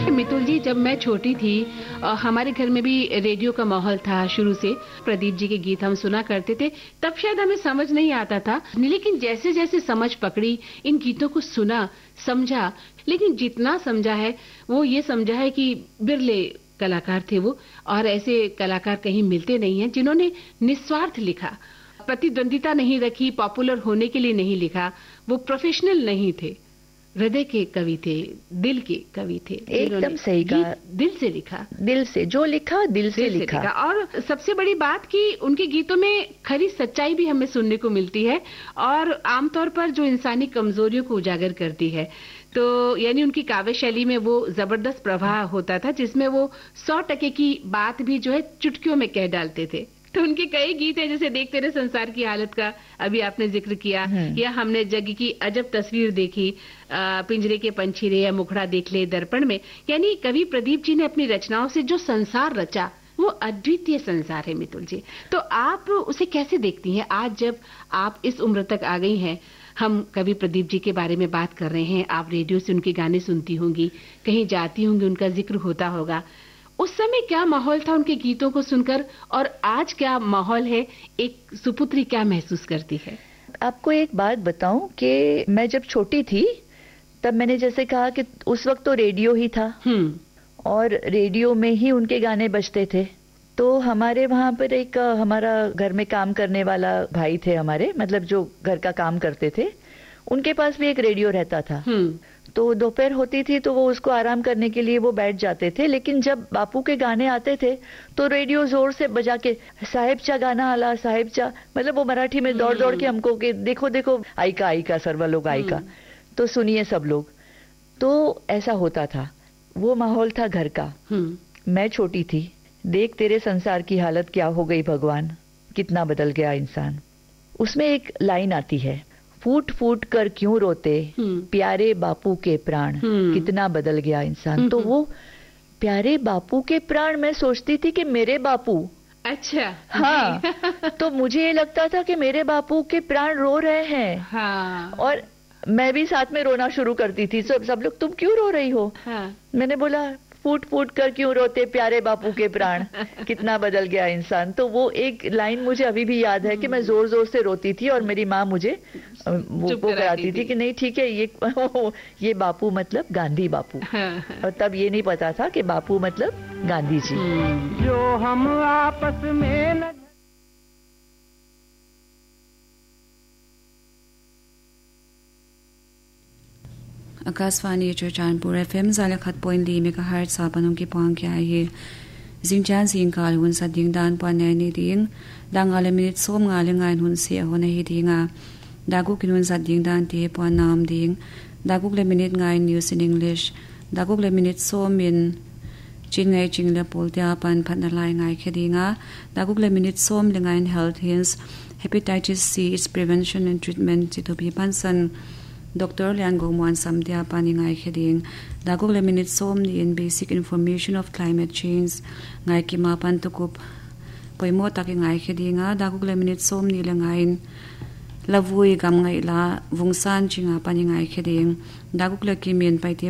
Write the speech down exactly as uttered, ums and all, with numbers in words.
मितुल जी, जब मैं छोटी थी हमारे घर में भी रेडियो का माहौल था शुरू से। प्रदीप जी के गीत हम सुना करते थे। तब शायद हमें समझ नहीं आता था, लेकिन जैसे जैसे समझ पकड़ी, इन गीतों को सुना, समझा, लेकिन जितना समझा है वो ये समझा है कि बिरले कलाकार थे वो, और ऐसे कलाकार कहीं मिलते नहीं हैं जिन्होंने निस्वार्थ लिखा, प्रतिद्वंदिता नहीं रखी, पॉपुलर होने के लिए नहीं लिखा। वो प्रोफेशनल नहीं थे, हृदय के कवि थे, दिल के कवि थे। एकदम सही कहा, दिल से लिखा, दिल से जो लिखा दिल से, दिल लिखा।, से लिखा। और सबसे बड़ी बात कि उनके गीतों में खरी सच्चाई भी हमें सुनने को मिलती है, और आमतौर पर जो इंसानी कमजोरियों को उजागर करती है। तो यानी उनकी काव्य शैली में वो जबरदस्त प्रवाह होता था, जिसमें वो सौ टके की बात भी जो है चुटकियों में कह डालते थे। तो उनके कई गीत हैं, जैसे देखते रहे संसार की हालत का अभी आपने जिक्र किया, या हमने जग की अजब तस्वीर देखी, पिंजरे के पंछी रे, या मुखड़ा देख ले दर्पण में। यानी कवि प्रदीप जी ने अपनी रचनाओं से जो संसार रचा वो अद्वितीय संसार है मितुल जी। तो आप उसे कैसे देखती हैं आज जब आप इस उम्र तक आ गई हैं? हम कवि प्रदीप जी के बारे में बात कर रहे हैं, आप रेडियो से उनके गाने सुनती होंगी, कहीं जाती होंगी, उनका जिक्र होता होगा। उस समय क्या माहौल था उनके गीतों को सुनकर, और आज क्या माहौल है? एक सुपुत्री क्या महसूस करती है? आपको एक बात बताऊं कि मैं जब छोटी थी तब मैंने जैसे कहा कि उस वक्त तो रेडियो ही था, और रेडियो में ही उनके गाने बजते थे। तो हमारे वहां पर एक हमारा घर में काम करने वाला भाई थे हमारे, मतलब जो घर का काम करते थे, उनके पास भी एक रेडियो रहता था। तो दोपहर होती थी तो वो उसको आराम करने के लिए वो बैठ जाते थे। लेकिन जब बापू के गाने आते थे तो रेडियो जोर से बजा के साहेब चा गाना आला, साहेब चा, मतलब वो मराठी में दौड़ दौड़ के हमको कि देखो देखो आइका आइका सर्व लोग आइका, तो सुनिए सब लोग। तो ऐसा होता था, वो माहौल था घर का। मैं छोटी थी, देख तेरे संसार की हालत क्या हो गई भगवान, कितना बदल गया इंसान। उसमें एक लाइन आती है, फूट फूट कर क्यों रोते प्यारे बापू के प्राण, कितना बदल गया इंसान। तो वो प्यारे बापू के प्राण, मैं सोचती थी कि मेरे बापू, अच्छा हाँ तो मुझे ये लगता था कि मेरे बापू के प्राण रो रहे हैं, हाँ। और मैं भी साथ में रोना शुरू करती थी। सब सब लोग तुम क्यों रो रही हो? हाँ। मैंने बोला फूट फूट कर क्यों रोते प्यारे बापू के प्राण, कितना बदल गया इंसान। तो वो एक लाइन मुझे अभी भी याद है कि मैं जोर जोर से रोती थी, और मेरी माँ मुझे वो वो कराती थी कि नहीं ठीक है, ये ये बापू मतलब गांधी बापू। और तब ये नहीं पता था कि बापू मतलब गांधी जी। जो हम आपस में न आकाशवाणी चुरचानपुर एफ एम जाले खत पॉइंट ली मेगा हर्ट सापनों की पांग क्या है जिंगचान सिंह काल हुन सा दिंग दान पाने ने दिंग दांगाले मिनट सोम गाले गाइन हुन से होने ही दिंगा दागु किनुन सा दिंग दान ते पा नाम दिंग दागु ले minute again news in English दागु ले मिनट सोम मिन चिंgai चिंगले पोलत्या pan phanalai ngai khedinga दागु ले मिनट सोम ले again health hints hepatitis see it's prevention and treatment चितो भी पंसन Doctor Lian Gongwan Samdia Paningai Heding, Dagog le minute som in basic information of climate change, Ngai Kimapan Tukup, Poimo Taking Ngai Hedinga, Dagog le minute som nilangain, Lavui Gam Ngai La, Vungsan Chinga Paningai Heding, Dagog le Kimin Paiti